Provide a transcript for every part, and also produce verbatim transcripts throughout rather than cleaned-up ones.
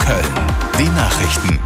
Köln. Die Nachrichten.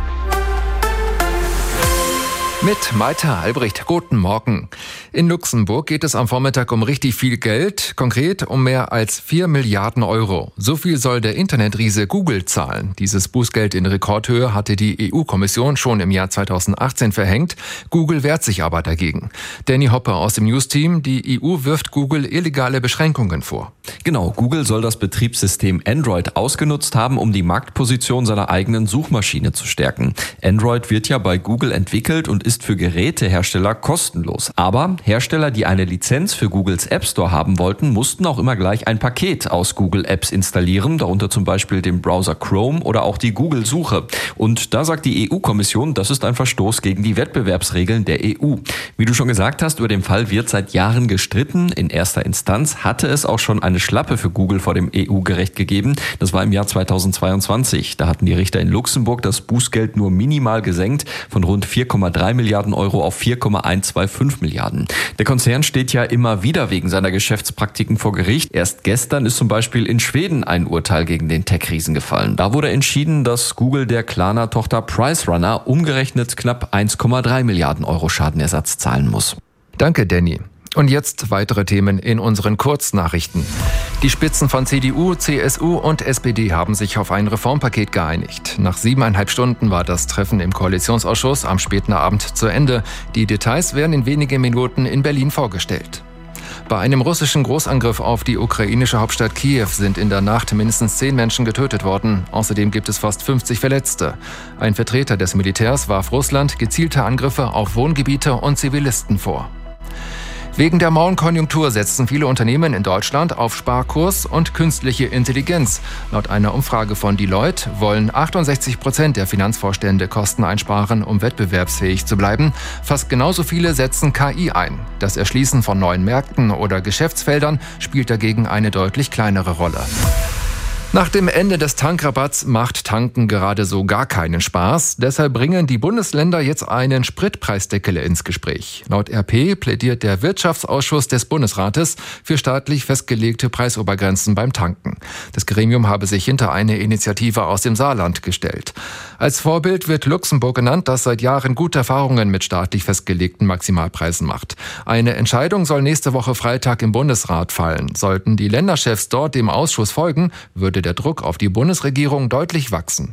Mit Maita Albrecht. Guten Morgen. In Luxemburg geht es am Vormittag um richtig viel Geld, konkret um mehr als vier Milliarden Euro. So viel soll der Internetriese Google zahlen. Dieses Bußgeld in Rekordhöhe hatte die E U-Kommission schon im Jahr zweitausendachtzehn verhängt. Google wehrt sich aber dagegen. Danny Hoppe aus dem News-Team. Die E U wirft Google illegale Beschränkungen vor. Genau, Google soll das Betriebssystem Android ausgenutzt haben, um die Marktposition seiner eigenen Suchmaschine zu stärken. Android wird ja bei Google entwickelt und ist für Gerätehersteller kostenlos. Aber Hersteller, die eine Lizenz für Googles App Store haben wollten, mussten auch immer gleich ein Paket aus Google Apps installieren, darunter zum Beispiel den Browser Chrome oder auch die Google-Suche. Und da sagt die E U-Kommission, das ist ein Verstoß gegen die Wettbewerbsregeln der E U. Wie du schon gesagt hast, über den Fall wird seit Jahren gestritten. In erster Instanz hatte es auch schon eine Schlappe für Google vor dem E U-Gericht gegeben. Das war im Jahr zweitausendzweiundzwanzig. Da hatten die Richter in Luxemburg das Bußgeld nur minimal gesenkt, von rund vier Komma drei Milliarden Euro auf vier Komma hundertfünfundzwanzig Milliarden. Der Konzern steht ja immer wieder wegen seiner Geschäftspraktiken vor Gericht. Erst gestern ist zum Beispiel in Schweden ein Urteil gegen den Tech-Riesen gefallen. Da wurde entschieden, dass Google der Klarna-Tochter PriceRunner umgerechnet knapp eins Komma drei Milliarden Euro Schadenersatz zahlen muss. Danke, Danny. Und jetzt weitere Themen in unseren Kurznachrichten. Die Spitzen von C D U, C S U und S P D haben sich auf ein Reformpaket geeinigt. Nach siebeneinhalb Stunden war das Treffen im Koalitionsausschuss am späten Abend zu Ende. Die Details werden in wenigen Minuten in Berlin vorgestellt. Bei einem russischen Großangriff auf die ukrainische Hauptstadt Kiew sind in der Nacht mindestens zehn Menschen getötet worden. Außerdem gibt es fast fünfzig Verletzte. Ein Vertreter des Militärs warf Russland gezielte Angriffe auf Wohngebiete und Zivilisten vor. Wegen der Mauenkonjunktur setzen viele Unternehmen in Deutschland auf Sparkurs und künstliche Intelligenz. Laut einer Umfrage von Deloitte wollen achtundsechzig Prozent der Finanzvorstände Kosten einsparen, um wettbewerbsfähig zu bleiben. Fast genauso viele setzen K I ein. Das Erschließen von neuen Märkten oder Geschäftsfeldern spielt dagegen eine deutlich kleinere Rolle. Nach dem Ende des Tankrabatts macht Tanken gerade so gar keinen Spaß. Deshalb bringen die Bundesländer jetzt einen Spritpreisdeckel ins Gespräch. Laut R P plädiert der Wirtschaftsausschuss des Bundesrates für staatlich festgelegte Preisobergrenzen beim Tanken. Das Gremium habe sich hinter eine Initiative aus dem Saarland gestellt. Als Vorbild wird Luxemburg genannt, das seit Jahren gute Erfahrungen mit staatlich festgelegten Maximalpreisen macht. Eine Entscheidung soll nächste Woche Freitag im Bundesrat fallen. Sollten die Länderchefs dort dem Ausschuss folgen, würde der Druck auf die Bundesregierung deutlich wachsen.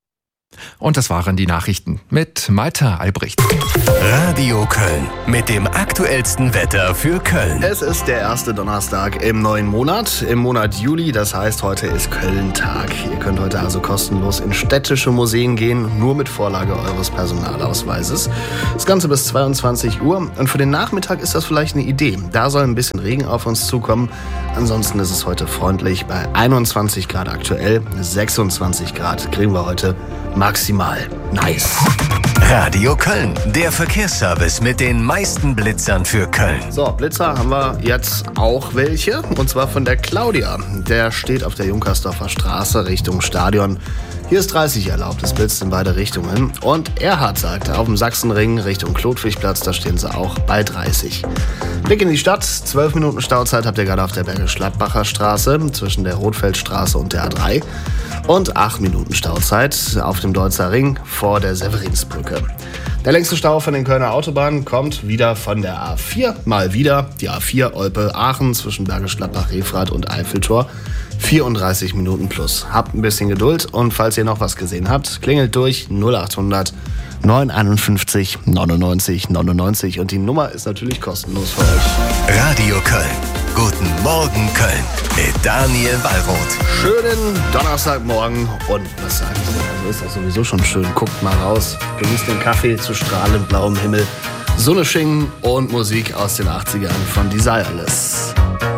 Und das waren die Nachrichten mit Maita Albrecht. Radio Köln mit dem aktuellsten Wetter für Köln. Es ist der erste Donnerstag im neuen Monat, im Monat Juli. Das heißt, heute ist Köln-Tag. Ihr könnt heute also kostenlos in städtische Museen gehen, nur mit Vorlage eures Personalausweises. Das Ganze bis zweiundzwanzig Uhr. Und für den Nachmittag ist das vielleicht eine Idee. Da soll ein bisschen Regen auf uns zukommen. Ansonsten ist es heute freundlich bei einundzwanzig Grad aktuell. sechsundzwanzig Grad kriegen wir heute maximal. Nice. Radio Köln, der Verkehrsservice mit den meisten Blitzern für Köln. So, Blitzer haben wir jetzt auch welche. Und zwar von der Claudia. Der steht auf der Junkersdorfer Straße Richtung Stadion. Hier ist dreißig erlaubt, es blitzt in beide Richtungen. Und Erhard sagt, auf dem Sachsenring Richtung Klotwigplatz, da stehen sie auch bei dreißig. Blick in die Stadt, zwölf Minuten Stauzeit habt ihr gerade auf der Bergisch-Gladbacher Straße zwischen der Rotfeldstraße und der A drei. Und acht Minuten Stauzeit auf dem Deutzer Ring vor der Severinsbrücke. Der längste Stau von den Kölner Autobahnen kommt wieder von der A vier. Mal wieder die A vier Olpe-Aachen zwischen Bergisch Gladbach-Refrath und Eiffeltor. vierunddreißig Minuten plus. Habt ein bisschen Geduld und falls ihr noch was gesehen habt, klingelt durch null achthundert neunhunderteinundfünfzig neunundneunzig neunundneunzig und die Nummer ist natürlich kostenlos für euch. Radio Köln. Guten Morgen Köln mit Daniel Wallroth. Schönen Donnerstagmorgen und was sage ich denn? Also ist das sowieso schon schön. Guckt mal raus, genießt den Kaffee zu strahlend blauem Himmel, Sonne, Schinken und Musik aus den achtzigern von Desireless.